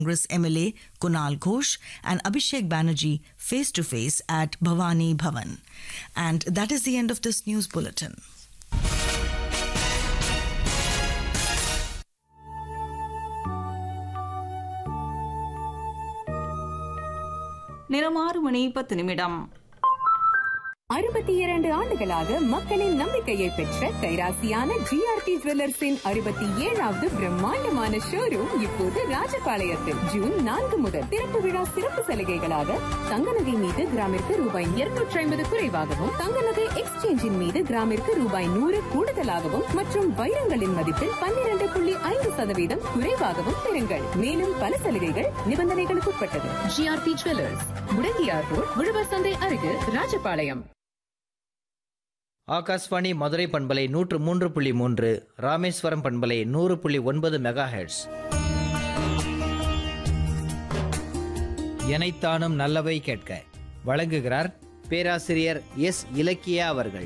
Congress MLA Kunal Ghosh and Abhishek Banerjee face to face at Bhavani Bhavan. And that is the end of this news bulletin. நேரம் 6:10. 62 ஆண்டுகளாக மக்களின் நம்பிக்கையை பெற்ற கைராசியான GRT ஜுவல்லர்ஸின் 67வது பிரம்மாண்டமான showroom இப்போது ராஜபாளையத்தில் ஜூன் 4 முதல் திறப்பு விழா சிறப்பு சலுகைகளாக தங்க நகை மீது கிராமிற்கு ரூபாய் 250 குறைவாகவும், தங்க நகை எக்ஸ்சேஞ்சின் மீது கிராமிற்கு ரூபாய் 100 கூடுதலாகவும் மற்றும் வைரங்களின் மதிப்பில் 12.5% குறைவாகவும் பெறுங்கள். மேலும் பல சலுகைகள் நிபந்தனைகளுக்கு உட்பட்டது. ஜிஆர்டி ஜுவல்லர்ஸ், முடங்கியார் ரோட், உழவர் சந்தை அருகே, ராஜபாளையம். ஆகாஷ்வாணி மதுரை பண்பலை 103.3, ராமேஸ்வரம் பண்பலை 100.9 மெகாஹெர்ட்ஸ். எனைத்தானும் நல்லவை கேட்க வழங்குகிறார் பேராசிரியர் எஸ். இலக்கியா அவர்கள்.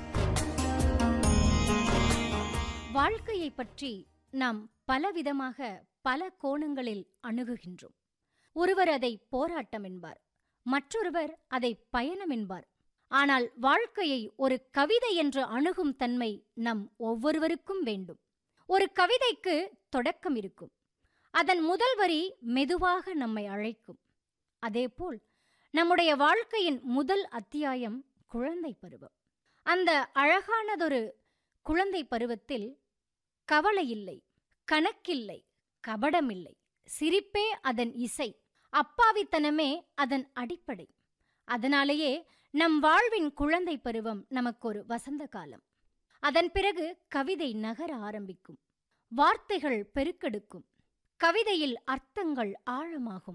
வாழ்க்கையை பற்றி நாம் பலவிதமாக பல கோணங்களில் அணுகுகின்றோம். ஒருவர் அதை போராட்டம் என்பார், மற்றொருவர் அதை பயணம் என்பார். ஆனால் வாழ்க்கையை ஒரு கவிதை என்று அணுகும் தன்மை நம் ஒவ்வொருவருக்கும் வேண்டும். ஒரு கவிதைக்கு தொடக்கம் இருக்கும், அதன் முதல் வரி மெதுவாக நம்மை அழைக்கும். அதேபோல் நம்முடைய வாழ்க்கையின் முதல் அத்தியாயம் குழந்தை பருவம். அந்த அழகானதொரு குழந்தை பருவத்தில் கவலை இல்லை, கணக்கில்லை, கபடமில்லை, சிரிப்பே அதன் இசை, அப்பாவித்தனமே அதன் அடிப்படை. அதனாலேயே நம் வாழ்வின் குழந்தை பருவம் நமக்கு ஒரு வசந்த காலம். அதன் பிறகு கவிதை நகர ஆரம்பிக்கும், வார்த்தைகள் பெருக்கெடுக்கும், கவிதையில் அர்த்தங்கள் ஆழமாகும்.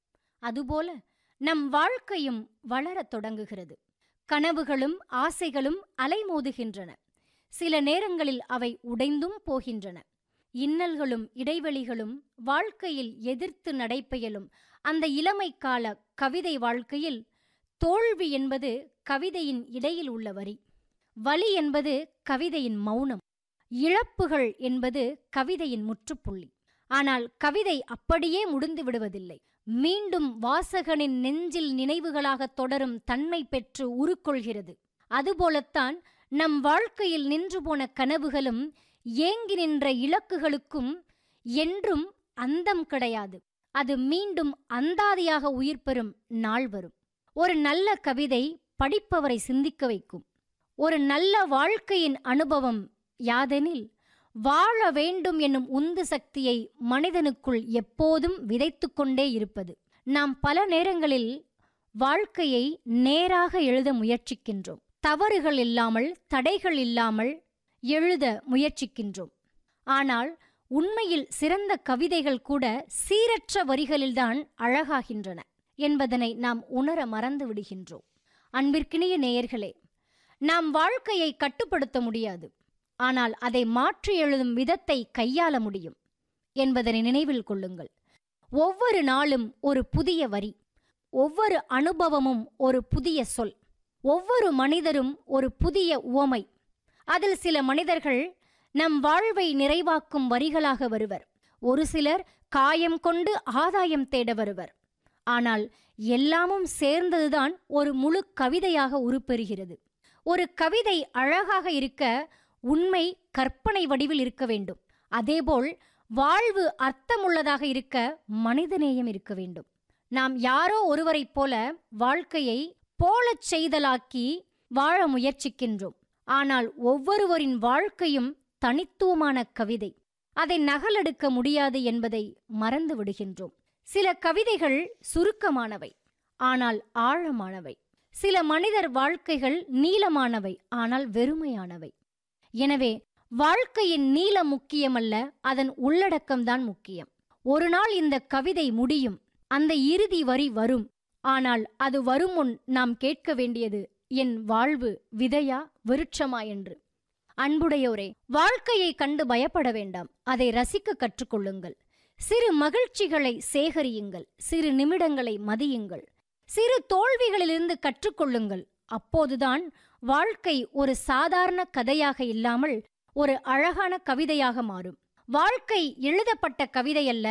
அதுபோல நம் வாழ்க்கையும் வளரத் தொடங்குகிறது. கனவுகளும் ஆசைகளும் அலைமோதுகின்றன. சில நேரங்களில் அவை உடைந்தும் போகின்றன. இன்னல்களும் இடைவெளிகளும் வாழ்க்கையில் எதிர்த்து நடைபெயலும் அந்த இளமை கால கவிதை வாழ்க்கையில் தோல்வி என்பது கவிதையின் இடையில் உள்ள வரி, வலி என்பது கவிதையின் மௌனம், இழப்புகள் என்பது கவிதையின் முற்றுப்புள்ளி. ஆனால் கவிதை அப்படியே முடிந்து விடுவதில்லை. மீண்டும் வாசகனின் நெஞ்சில் நினைவுகளாக தொடரும் தன்மை பெற்று உருக்கொள்கிறது. அதுபோலத்தான் நம் வாழ்க்கையில் நின்று போன கனவுகளும் ஏங்கி நின்ற இலக்குகளுக்கும் என்றும் அந்தம் கிடையாது. அது மீண்டும் அந்தாதியாக உயிர் பெறும் நாள் வரும். ஒரு நல்ல கவிதை படிப்பவரை சிந்திக்க வைக்கும். ஒரு நல்ல வாழ்க்கையின் அனுபவம் யாதெனில், வாழ வேண்டும் என்னும் உந்து சக்தியை மனிதனுக்குள் எப்போதும் விதைத்து கொண்டே இருப்பது. நாம் பல நேரங்களில் வாழ்க்கையை நேராக எழுத முயற்சிக்கின்றோம். தவறுகள் இல்லாமல், தடைகள் இல்லாமல் எழுத முயற்சிக்கின்றோம். ஆனால் உண்மையில் சிறந்த கவிதைகள் கூட சீரற்ற வரிகளில்தான் அழகாகின்றன என்பதனை நாம் உணர மறந்து விடுகின்றோம். அன்பிற்கினிய நேயர்களே, நாம் வாழ்க்கையை கட்டுப்படுத்த முடியாது, ஆனால் அதை மாற்றி எழுதும் விதத்தை கையாள முடியும் என்பதனை நினைவில் கொள்ளுங்கள். ஒவ்வொரு நாளும் ஒரு புதிய வரி, ஒவ்வொரு அனுபவமும் ஒரு புதிய சொல், ஒவ்வொரு மனிதரும் ஒரு புதிய உவமை. அதில் சில மனிதர்கள் நம் வாழ்வை நிறைவாக்கும் வரிகளாக வருவர். ஒரு சிலர் காயம் கொண்டு ஆதாயம் தேட வருவர். ஆனால் எல்லாமும் சேர்ந்ததுதான் ஒரு முழு கவிதையாக உருப்பெறுகிறது. ஒரு கவிதை அழகாக இருக்க உண்மை கற்பனை வடிவில் இருக்க வேண்டும். அதேபோல் வாழ்வு அர்த்தமுள்ளதாக இருக்க மனிதநேயம் இருக்க வேண்டும். நாம் யாரோ ஒருவரைப் போல வாழ்க்கையை போலச் செய்தலாக்கி வாழ முயற்சிக்கின்றோம். ஆனால் ஒவ்வொருவரின் வாழ்க்கையும் தனித்துவமான கவிதை. அதை நகலெடுக்க முடியாது என்பதை மறந்து விடுகின்றோம். சில கவிதைகள் சுருக்கமானவை, ஆனால் ஆழமானவை. சில மனிதர் வாழ்க்கைகள் நீளமானவை, ஆனால் வெறுமையானவை. எனவே வாழ்க்கையின் நீளம் முக்கியமல்ல, அதன் உள்ளடக்கம்தான் முக்கியம். ஒரு நாள் இந்த கவிதை முடியும், அந்த இறுதி வரி வரும். ஆனால் அது வரும் முன் நாம் கேட்க வேண்டியது, என் வாழ்வு விதையா விருட்சமா என்று. அன்புடையோரே, வாழ்க்கையை கண்டு பயப்பட வேண்டாம், அதை ரசிக்க கற்றுக்கொள்ளுங்கள். சிறு மகிழ்ச்சிகளை சேகரியுங்கள், சிறு நிமிடங்களை மதியுங்கள், சிறு தோல்விகளிலிருந்து கற்றுக்கொள்ளுங்கள். அப்போதுதான் வாழ்க்கை ஒரு சாதாரண கதையாக இல்லாமல் ஒரு அழகான கவிதையாக மாறும். வாழ்க்கை எழுதப்பட்ட கவிதை அல்ல,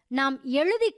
நாம் எழுதி